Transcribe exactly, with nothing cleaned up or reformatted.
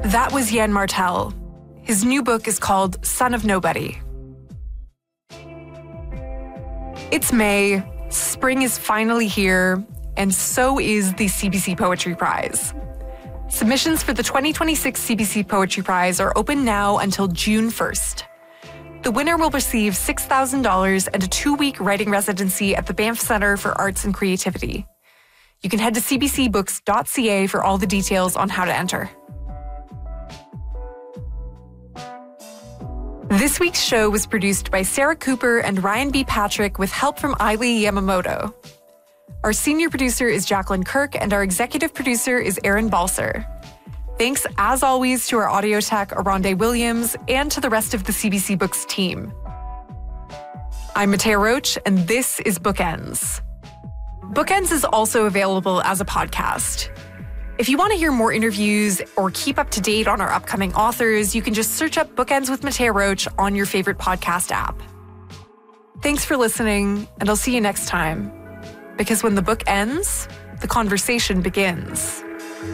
That was Yann Martel. His new book is called Son of Nobody. It's May, spring is finally here, and so is the C B C Poetry Prize. Submissions for the twenty twenty-six C B C Poetry Prize are open now until June first. The winner will receive six thousand dollars and a two-week writing residency at the Banff Centre for Arts and Creativity. You can head to c b c books dot c a for all the details on how to enter. This week's show was produced by Sarah Cooper and Ryan B. Patrick with help from Ailey Yamamoto. Our senior producer is Jacqueline Kirk and our executive producer is Aaron Balser. Thanks, as always, to our audio tech, Aronde Williams, and to the rest of the C B C Books team. I'm Matea Roach, and this is Bookends. Bookends is also available as a podcast. If you want to hear more interviews or keep up to date on our upcoming authors, you can just search up Bookends with Matea Roach on your favorite podcast app. Thanks for listening, and I'll see you next time. Because when the book ends, the conversation begins.